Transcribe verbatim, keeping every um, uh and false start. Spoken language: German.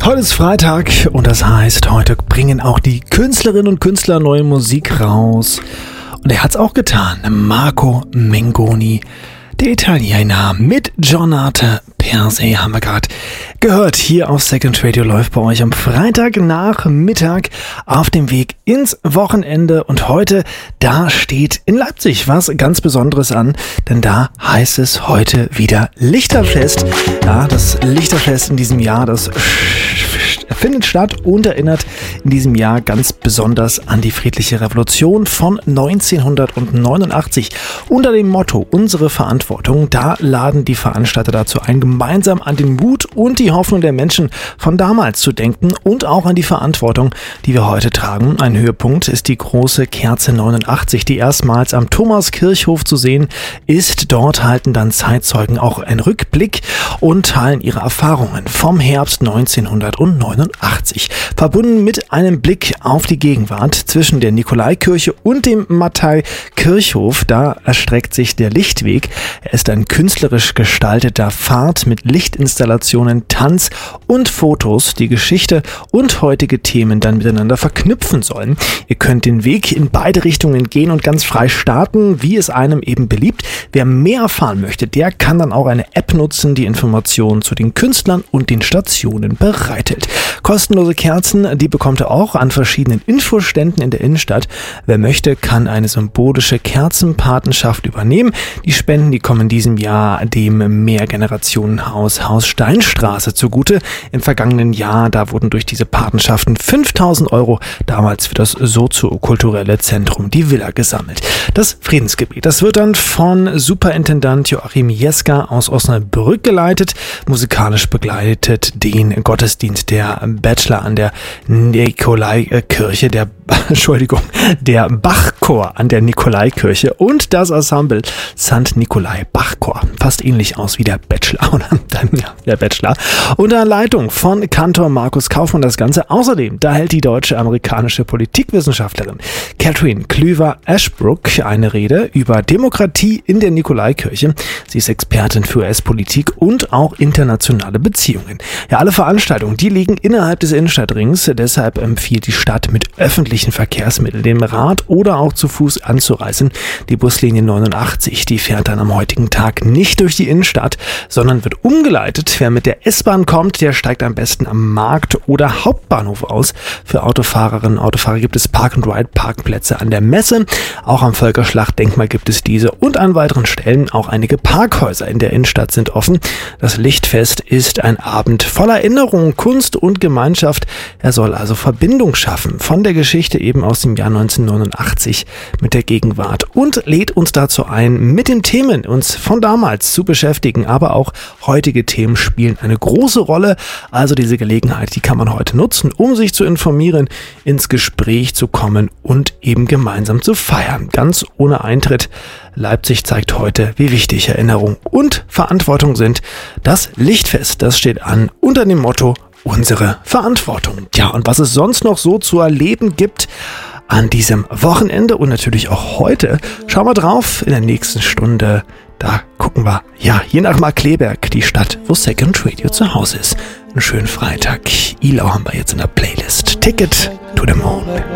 Heute ist Freitag und das heißt, heute bringen auch die Künstlerinnen und Künstler neue Musik raus. Und er hat's auch getan. Marco Mengoni, der Italiener, mit Giornate per se haben wir gerade gehört. Hier auf Second Radio läuft bei euch am Freitagnachmittag auf dem Weg ins Wochenende. Und heute, da steht in Leipzig was ganz Besonderes an, denn da heißt es heute wieder Lichterfest. Ja, das Lichterfest in diesem Jahr, das findet statt und erinnert in diesem Jahr ganz besonders an die friedliche Revolution von neunzehnhundertneunundachtzig. Unter dem Motto Unsere Verantwortung, da laden die Veranstalter dazu ein, gemeinsam an den Mut und die Hoffnung der Menschen von damals zu denken und auch an die Verantwortung, die wir heute tragen. Ein Höhepunkt ist die große Kerze neunundachtzig, die erstmals am Thomaskirchhof zu sehen ist. Dort halten dann Zeitzeugen auch einen Rückblick und teilen ihre Erfahrungen vom Herbst neunzehnhundertneunundachtzig. Verbunden mit einem Blick auf die Gegenwart zwischen der Nikolaikirche und dem Matthäi-Kirchhof, da erstreckt sich der Lichtweg. Er ist ein künstlerisch gestalteter Pfad mit Lichtinstallationen, Tanz und Fotos, die Geschichte und heutige Themen dann miteinander verknüpfen sollen. Ihr könnt den Weg in beide Richtungen gehen und ganz frei starten, wie es einem eben beliebt. Wer mehr erfahren möchte, der kann dann auch eine App nutzen, die Informationen zu den Künstlern und den Stationen bereithält. Kostenlose Kerzen, die bekommt ihr auch an verschiedenen Infoständen in der Innenstadt. Wer möchte, kann eine symbolische Kerzenpatenschaft übernehmen. Die Spenden, die kommen in diesem Jahr dem Mehrgenerationenhaus Haus Steinstraße zugute. Im vergangenen Jahr, da wurden durch diese Patenschaften fünftausend Euro damals für das soziokulturelle Zentrum Die Villa gesammelt. Das Friedensgebet, das wird dann von Superintendent Joachim Jeska aus Osnabrück geleitet. Musikalisch begleitet den Gottesdienst der Bachelor an der Nikolaikirche, der, Entschuldigung, der Bachchor an der Nikolaikirche und das Ensemble Sankt Nikolai Bachchor. Fast ähnlich aus wie der Bachelor, oder? Ja, der Bachelor. Unter Leitung von Kantor Markus Kaufmann das Ganze. Außerdem, da hält die deutsche-amerikanische Politikwissenschaftlerin Catherine Klüver-Ashbrook eine Rede über Demokratie in der Nikolaikirche. Sie ist Expertin für U S-Politik und auch internationale Beziehungen. Ja, alle Veranstaltungen, die liegen innerhalb des Innenstadtrings. Deshalb empfiehlt die Stadt mit öffentlichen Verkehrsmitteln, dem Rad oder auch zu Fuß anzureisen. Die Buslinie neunundachtzig, die fährt dann am heutigen Tag nicht durch die Innenstadt, sondern wird umgeleitet. Wer mit der S-Bahn kommt, der steigt am besten am Markt- oder Hauptbahnhof aus. Für Autofahrerinnen und Autofahrer gibt es Park-and-Ride-Parkplätze an der Messe. Auch am Völkerschlachtdenkmal gibt es diese und an weiteren Stellen auch einige Parkhäuser in der Innenstadt sind offen. Das Lichtfest ist ein Abend voller Erinnerung, Kunst und Gemeinschaft. Er soll also Verbindung schaffen von der Geschichte eben aus dem Jahr neunzehnhundertneunundachtzig mit der Gegenwart und lädt uns dazu ein, mit den Themen uns von damals zu beschäftigen, aber auch heutige Themen spielen eine große Rolle. Also diese Gelegenheit, die kann man heute nutzen, um sich zu informieren, ins Gespräch zu kommen und eben gemeinsam zu feiern. Ganz ohne Eintritt. Leipzig zeigt heute, wie wichtig Erinnerung und Verantwortung sind. Das Lichtfest, das steht an unter dem Motto Unsere Verantwortung. Ja, und was es sonst noch so zu erleben gibt an diesem Wochenende und natürlich auch heute, schauen wir drauf in der nächsten Stunde. Da gucken wir, ja, je nach Markkleeberg, die Stadt, wo Second Radio zu Hause ist. Einen schönen Freitag. Ilau haben wir jetzt in der Playlist. Ticket to the Moon.